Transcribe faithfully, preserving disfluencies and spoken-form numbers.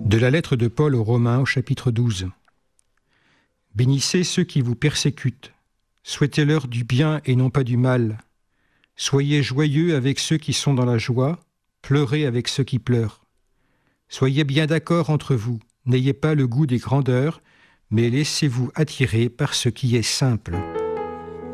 De la lettre de Paul aux Romains au chapitre douze. Bénissez ceux qui vous persécutent, souhaitez-leur du bien et non pas du mal. Soyez joyeux avec ceux qui sont dans la joie, pleurez avec ceux qui pleurent. Soyez bien d'accord entre vous, n'ayez pas le goût des grandeurs, mais laissez-vous attirer par ce qui est simple.